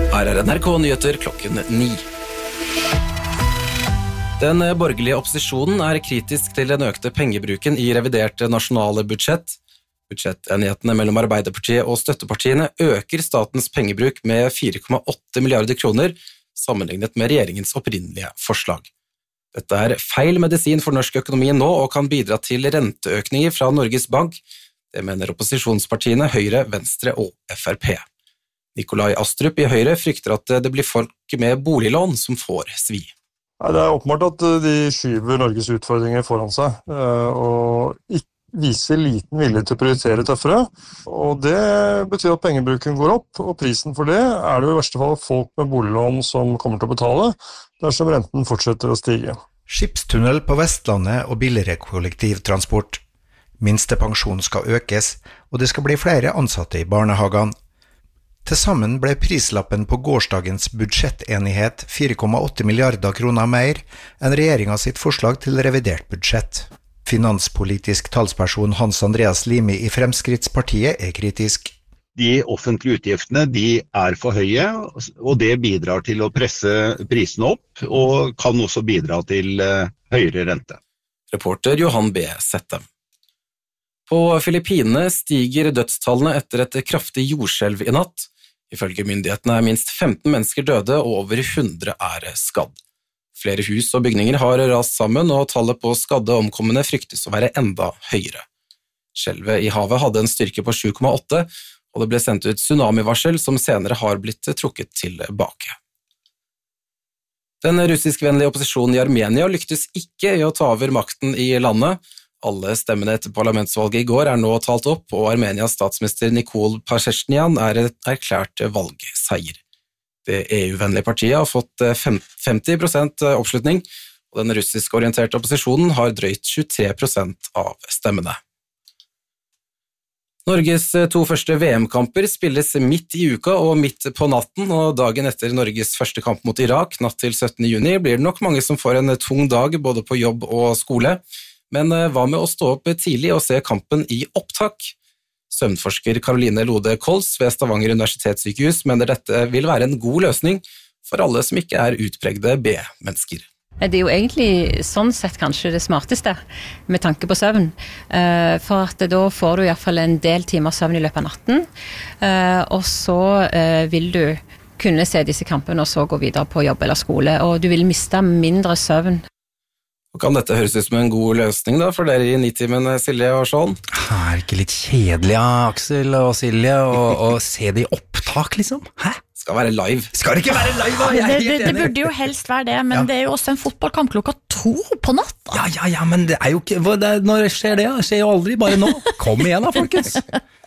Her NRK Nyheter klokken 9. Den borgerlige opposisjonen kritisk til den økte pengebruken i revidert nasjonale budsjett. Budsjettenighetene mellom Arbeiderpartiet og støttepartiene øker statens pengebruk med 4,8 milliarder kroner, sammenlignet med regjeringens opprinnelige forslag. Dette feil medisin for norsk økonomi nå og kan bidra til renteøkninger fra Norges Bank. Det mener opposisjonspartiene Høyre, Venstre og FrP. Nikolai Astrup i Høyre frykter at det blir folk med boliglån som får svi. Det åpenbart at de skyver Norges utfordringer foran seg, og viser liten vilje til å prioritere tøffere. Og det betyr at pengebruken går opp, og prisen for det det jo i verste fall folk med boliglån som kommer til å betale, dersom renten fortsetter å stige. Skipstunnel på Vestlandet og billigere kollektivtransport. Minstepensjon skal økes, og det skal bli flere ansatte i barnehagene. Til sammen ble prislappen på gårsdagens budsjettenighet 4,8 milliarder kroner mer enn regjeringen sitt forslag til revidert budsjett. Finanspolitisk talsperson Hans Andreas Limi i Fremskrittspartiet kritisk. De offentlige utgiftene de for høye, og det bidrar til å presse prisene opp, og kan også bidra til høyere rente. Reporter Johan B. Settem. På Filippinene stiger dødstallene etter et kraftig jordskjelv i natt. Ifølge myndighetene minst 15 mennesker døde og over 100 skadd. Flere hus og bygninger har rast sammen, og tallet på skadde og omkomne fryktes å være enda høyere. Skjelvet i havet hadde en styrke på 7,8, og det ble sendt ut tsunamivarsel som senere har blitt trukket tilbake. Den russiskvennlige opposisjonen i Armenia lyktes ikke i å ta over makten i landet. Alle stemmene etter parlamentsvalget i går nå talt opp, og Armenias statsminister Nikol Pashinyan erklært valgseier. Det EU-vennlige partiet har fått 50% oppslutning, og den russisk-orienterte opposisjonen har drøyt 23% av stemmene. Norges 2 første VM-kamper spilles midt i uka og midt på natten, og dagen etter Norges første kamp mot Irak, natt til 17. juni, blir det nok mange som får en tung dag både på jobb og skole. Men hva med å stå opp tidlig og se kampen i opptak? Søvnforsker Caroline Lode Kols ved Stavanger Universitetssykehus mener dette vil være en god løsning for alle som ikke utpregde B-mennesker. Det jo egentlig sånn sett kanskje det smarteste med tanke på søvn, for at da får du i hvert fall en del timer søvn i løpet av natten, og så vil du kunne se disse kampene og så gå videre på jobb eller skole, og du vil miste mindre søvn. Og kan dette høres ut som en god løsning da, for dere i Nitimen, Silje og Sjån? Det ikke litt kjedelig, Aksel og Silje, å se det i opptak, liksom? Hæ? Skal være live. Skal det ikke være live? Det burde jo helst være det, men det jo også en fotballkamp klokka 2 på natta. Ja, men det jo ikke... Når skjer det? Det skjer jo aldri, bare nå. Kom igjen da, folkens!